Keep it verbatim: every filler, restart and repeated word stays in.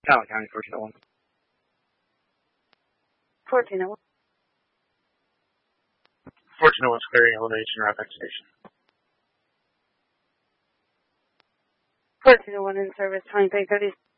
Talent County, fourteen oh one. fourteen oh one. fourteen oh one, clearing elevation, Rapid Station. fourteen oh one in service, twenty-three thirty.